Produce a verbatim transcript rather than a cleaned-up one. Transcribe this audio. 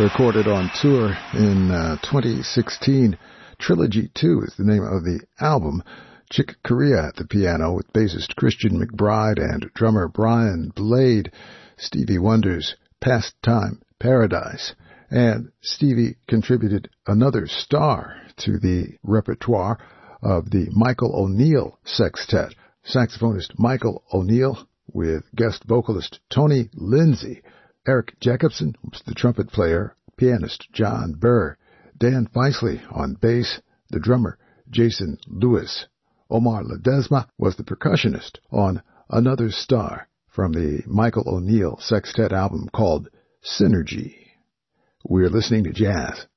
recorded on tour in uh, twenty sixteen. Trilogy two is the name of the album. Chick Corea at the piano with bassist Christian McBride and drummer Brian Blade. Stevie Wonder's Pastime Paradise. And Stevie contributed another star to the repertoire of the Michael O'Neill Sextet. Saxophonist Michael O'Neill with guest vocalist Tony Lindsay. Eric Jacobson was the trumpet player, pianist John Burr. Dan Feisley on bass, the drummer Jason Lewis. Omar Ledesma was the percussionist on Another Star from the Michael O'Neill Sextet album called Synergy. We're listening to jazz